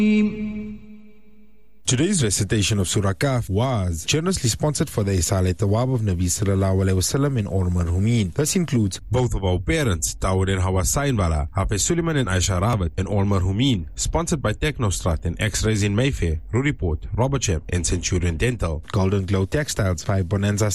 Today's recitation of Surah Kahf was generously sponsored for the Isalat Tawab of Nabi Sallallahu Alaihi Wasallam in All Marhumin. This includes both of our parents, Dawood and Hawa Sainbala, Hafiz Suleiman and Aisha Rawat, and All Marhumin, sponsored by Technostrat and X-Rays in Mayfair, Ruriport, Robertsham, and Centurion Dental. Golden Glow Textiles, 5 Bonanza